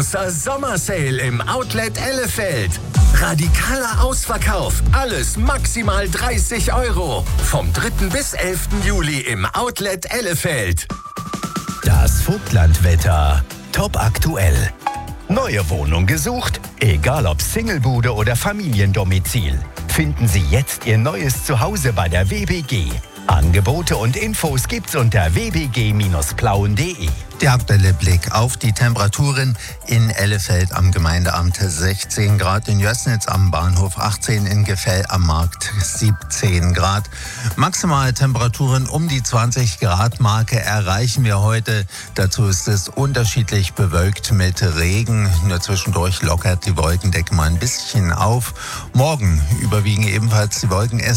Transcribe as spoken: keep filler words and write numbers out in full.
Großer Sommersale im Outlet Ellefeld. Radikaler Ausverkauf. Alles maximal dreißig Euro. Vom dritten bis elften Juli im Outlet Ellefeld. Das Vogtlandwetter. Top aktuell. Neue Wohnung gesucht? Egal ob Singlebude oder Familiendomizil. Finden Sie jetzt Ihr neues Zuhause bei der W B G. Angebote und Infos gibt's unter w b g Bindestrich plauen punkt de. Der aktuelle Blick auf die Temperaturen: in Ellefeld am Gemeindeamt sechzehn Grad, in Jößnitz am Bahnhof achtzehn, in Geffell am Markt siebzehn Grad. Maximale Temperaturen um die zwanzig Grad Marke erreichen wir heute. Dazu ist es unterschiedlich bewölkt mit Regen. Nur zwischendurch lockert die Wolkendecke mal ein bisschen auf. Morgen überwiegen ebenfalls die Wolken.